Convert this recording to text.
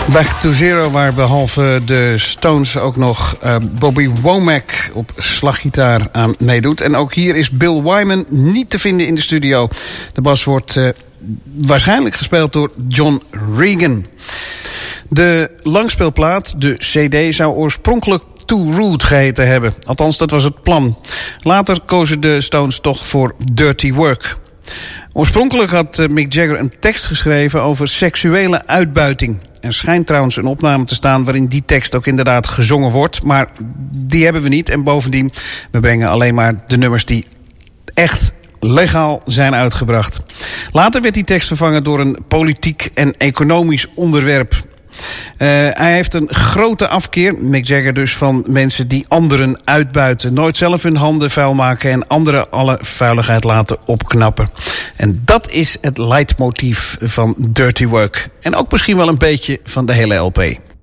Back to Zero, waar behalve de Stones ook nog Bobby Womack op slaggitaar aan meedoet. En ook hier is Bill Wyman niet te vinden in de studio. De bas wordt waarschijnlijk gespeeld door John Regan. De langspeelplaat, de CD, zou oorspronkelijk Too Rude geheten hebben. Althans, dat was het plan. Later kozen de Stones toch voor Dirty Work. Oorspronkelijk had Mick Jagger een tekst geschreven over seksuele uitbuiting. Er schijnt trouwens een opname te staan waarin die tekst ook inderdaad gezongen wordt. Maar die hebben we niet. En bovendien, we brengen alleen maar de nummers die echt legaal zijn uitgebracht. Later werd die tekst vervangen door een politiek en economisch onderwerp. Hij heeft een grote afkeer, Mick Jagger dus, van mensen die anderen uitbuiten. Nooit zelf hun handen vuil maken en anderen alle vuiligheid laten opknappen. En dat is het leidmotief van Dirty Work. En ook misschien wel een beetje van de hele LP.